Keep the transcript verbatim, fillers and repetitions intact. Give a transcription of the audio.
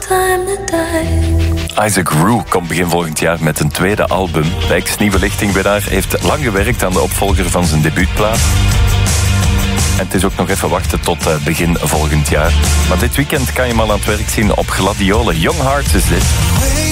Isaac Rue komt begin volgend jaar met een tweede album. De ex-nieuwe lichtingwinnaar heeft lang gewerkt aan de opvolger van zijn debuutplaat. En het is ook nog even wachten tot begin volgend jaar. Maar dit weekend kan je hem al aan het werk zien op Gladiolen. Young Hearts is dit.